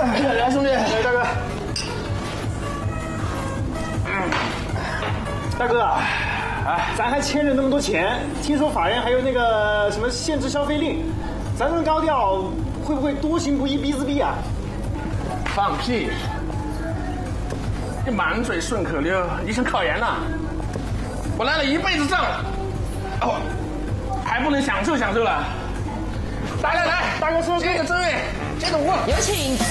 来，兄弟，来，大哥。大哥啊，咱还欠着那么多钱，听说法院还有那个什么限制消费令，咱这么高调，会不会多行不义必自毙啊？ 放屁！你满嘴顺口溜，你想考研呐？我来了一辈子账了，哦，还不能享受享受了？来， 大哥， 接个正位，接着我， 有请。